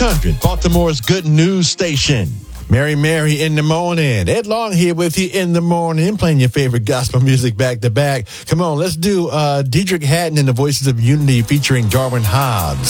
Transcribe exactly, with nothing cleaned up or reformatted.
hundred, Baltimore's good news station. Mary Mary in the morning. Ed Long here with you in the morning, playing your favorite gospel music back to back. Come on, let's do uh, Dietrich Haddon and the Voices of Unity featuring Darwin Hobbs.